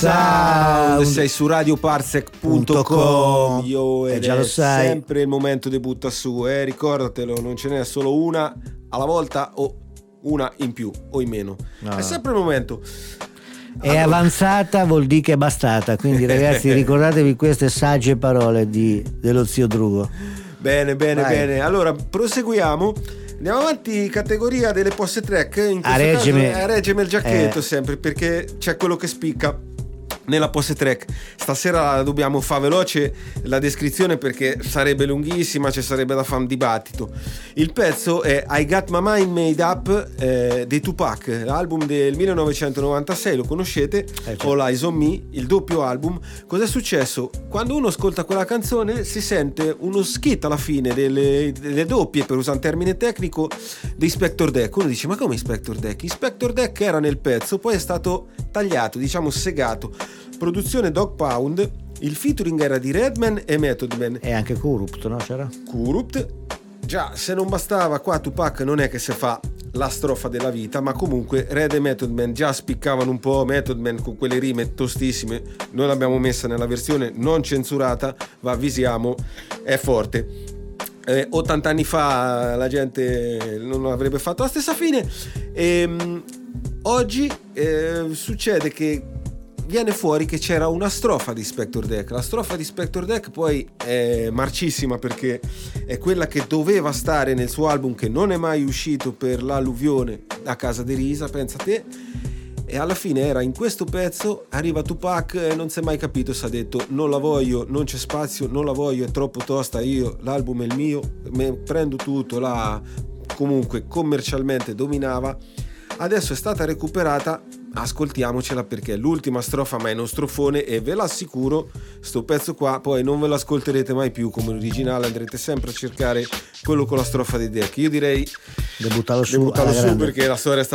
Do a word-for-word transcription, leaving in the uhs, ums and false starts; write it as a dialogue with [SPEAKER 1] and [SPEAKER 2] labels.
[SPEAKER 1] Sound, sei su radio parsec punto com. Io
[SPEAKER 2] eh,
[SPEAKER 1] ed
[SPEAKER 2] già
[SPEAKER 1] è
[SPEAKER 2] lo sai.
[SPEAKER 1] sempre il momento di butta su, eh, ricordatelo, non ce n'è solo una alla volta o una in più o in meno,
[SPEAKER 2] no.
[SPEAKER 1] È sempre il momento.
[SPEAKER 2] È allora... avanzata vuol dire che è bastata, quindi ragazzi ricordatevi queste sagge parole di, dello zio Drugo.
[SPEAKER 1] Bene, bene,
[SPEAKER 2] Vai.
[SPEAKER 1] bene. Allora proseguiamo. Andiamo avanti, categoria delle post track. In questo
[SPEAKER 2] a reggeme,
[SPEAKER 1] caso, a reggeme il giacchetto,
[SPEAKER 2] eh.
[SPEAKER 1] sempre, perché c'è quello che spicca nella post track. Stasera dobbiamo fare veloce la descrizione perché sarebbe lunghissima, ci sarebbe da fare un dibattito. Il pezzo è I Got My Mind Made Up eh, dei Tupac, l'album del millenovecentonovantasei, lo conoscete,
[SPEAKER 2] eh, certo.
[SPEAKER 1] All Eyes on Me, il doppio album. Cos'è successo? Quando uno ascolta quella canzone si sente uno skit alla fine delle, delle doppie, per usare un termine tecnico, di Inspector Deck. Uno dice: ma come Inspector Deck? Inspector Deck era nel pezzo, poi è stato tagliato, diciamo segato. Produzione Dog Pound, il featuring era di Redman e Method Man.
[SPEAKER 2] E anche Kurupt, no? C'era?
[SPEAKER 1] Kurupt. Già, se non bastava, qua Tupac non è che se fa la strofa della vita, ma comunque Red e Method Man già spiccavano un po'. Method Man con quelle rime tostissime, noi l'abbiamo messa nella versione non censurata, va, avvisiamo, è forte. Eh, ottanta anni fa la gente non avrebbe fatto la stessa fine. E, mh, oggi eh, succede che viene fuori che c'era una strofa di Spector Deck. La strofa di Spector Deck poi è marcissima perché è quella che doveva stare nel suo album che non è mai uscito per l'alluvione a casa di Risa, pensa te. E alla fine era in questo pezzo, arriva Tupac e non si è mai capito se ha detto non la voglio, non c'è spazio, non la voglio, è troppo tosta, io, l'album è il mio, me prendo tutto, la comunque commercialmente dominava. Adesso è stata recuperata, ascoltiamocela perché è l'ultima strofa ma è uno strofone e ve l'assicuro, sto pezzo qua poi non ve lo ascolterete mai più come originale, andrete sempre a cercare quello con la strofa di Deck. Io direi
[SPEAKER 2] debuttarlo su,
[SPEAKER 1] su perché la storia è stata